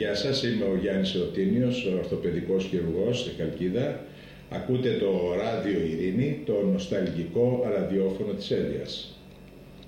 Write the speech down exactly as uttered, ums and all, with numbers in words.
Γεια σας, είμαι ο Γιάννης Εωτίνιος, ορθοπαιδικός χειρουργός στη Χαλκίδα. Ακούτε το Ράδιο Ειρήνη, το νοσταλγικό ραδιόφωνο της Έλειας.